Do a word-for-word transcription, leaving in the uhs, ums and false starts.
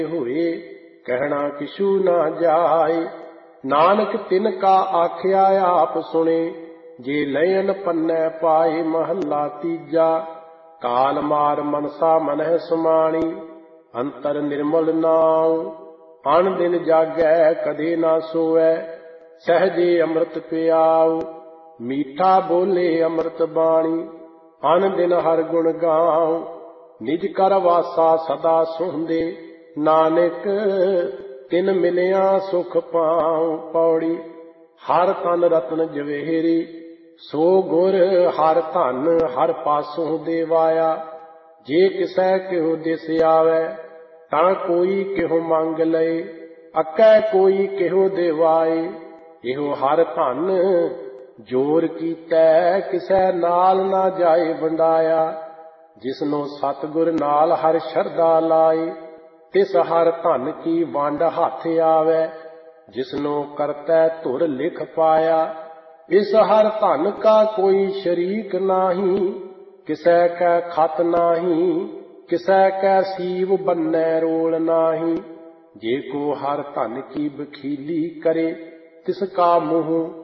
होए कहना किशु ना जाए। नानक तिनका आख्या आप सुने जे लयन पन्नै पाए। महला तीजा काल मार मनसा मनह समाणी अंतर निर्मल नाम। अन दिन जागै कदे ना सोवै सहजे अमृत पियाऊ। मीठा बोले अमृत बाणी अन दिन हर गुण गाऊं। निज कर वासा सदा सुहंदे नानक तिन मिलिया सुख पाऊं। पौड़ी हर तन रत्न जवेहरी सो गुर हर धन हर पासों देवाया। जे किसै किहो दिस आवे तां कोई किहो मंग लए। अकै कोई किहो देवाए इहो हर धन जोर कीतै किसै नाल ना जाए वंडाया। जिसनो सतगुर नाल हर शरदा लाए तिस हर धन की वंड हाथ आवे। जिसनो करतै धुर लिख पाया इस हर धन का कोई शरीक नाही। किसै कै खत नाही किसै कै सीव बन्नै रोल नाही। जे को हर धन की बखीली करे तिसका मुँह